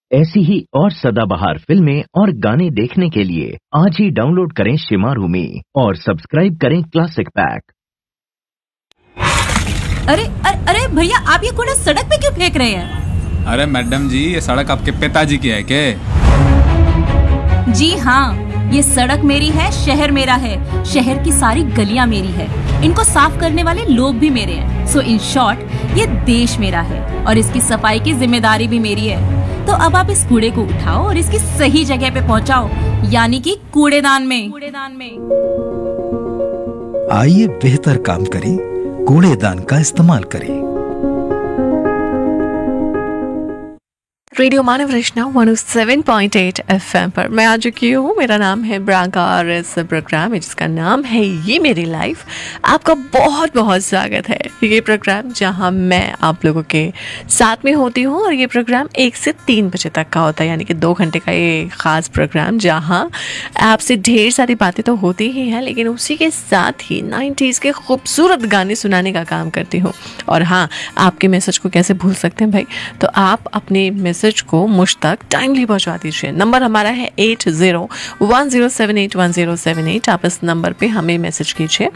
ऐसी ही और सदाबहार फिल्में और गाने देखने के लिए आज ही डाउनलोड करें शिमारू में और सब्सक्राइब करें क्लासिक पैक। अरे अरे अरे भैया, आप ये कूड़ा सड़क पे क्यों फेंक रहे हैं? अरे मैडम जी, ये सड़क आपके पिताजी की है क्या? जी हाँ, ये सड़क मेरी है, शहर मेरा है, शहर की सारी गलियां मेरी है, इनको साफ करने वाले लोग भी मेरे हैं। सो इन शॉर्ट, ये देश मेरा है और इसकी सफाई की जिम्मेदारी भी मेरी है। तो अब आप इस कूड़े को उठाओ और इसकी सही जगह पे पहुंचाओ, यानी कि कूड़ेदान में। आइए बेहतर काम करें, कूड़ेदान का इस्तेमाल करें। रेडियो मानव रचना 107.8 FM पर मैं आ चुकी हूँ। मेरा नाम है ब्रांका और इस प्रोग्राम में जिसका नाम है ये मेरी लाइफ, आपका बहुत बहुत स्वागत है। ये प्रोग्राम जहाँ मैं आप लोगों के साथ में होती हूँ और ये प्रोग्राम 1 से 3 बजे तक का होता है, यानी कि 2 घंटे का ये ख़ास प्रोग्राम जहाँ आपसे ढेर सारी बातें तो होती ही हैं, लेकिन उसी के साथ ही 90s के खूबसूरत गाने सुनाने का काम करती हूँ। और हाँ, आपके मैसेज को कैसे भूल सकते हैं भाई, तो आप अपने मैसेज को मुझ तक टाइमली पहुंचवा दीजिए। नंबर हमारा है 8010781078। आप इस नंबर पे हमें मैसेज कीजिए